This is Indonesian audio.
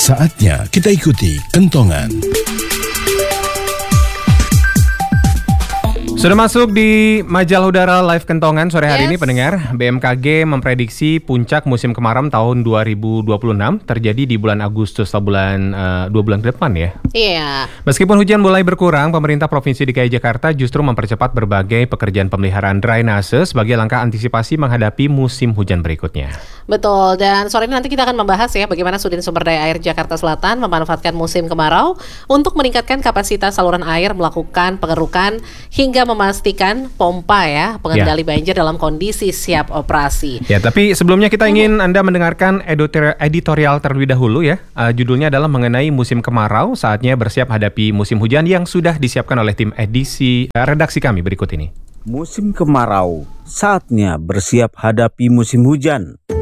Saatnya kita ikuti Kentongan. Sudah masuk di Majalah Udara Live Kentongan sore hari ini pendengar. BMKG memprediksi puncak musim kemarau tahun 2026 terjadi di bulan Agustus atau 2 bulan ke depan ya. Iya. Meskipun hujan mulai berkurang, pemerintah Provinsi DKI Jakarta justru mempercepat berbagai pekerjaan pemeliharaan drainase sebagai langkah antisipasi menghadapi musim hujan berikutnya. Betul, dan sore ini nanti kita akan membahas ya bagaimana Sudin Sumber Daya Air Jakarta Selatan memanfaatkan musim kemarau untuk meningkatkan kapasitas saluran air, melakukan pengerukan hingga memastikan pompa ya pengendali banjir dalam kondisi siap operasi. Ya, tapi sebelumnya kita ingin Anda mendengarkan editorial terlebih dahulu ya. Judulnya adalah mengenai musim kemarau, saatnya bersiap hadapi musim hujan yang sudah disiapkan oleh tim redaksi kami berikut ini. Musim kemarau, saatnya bersiap hadapi musim hujan.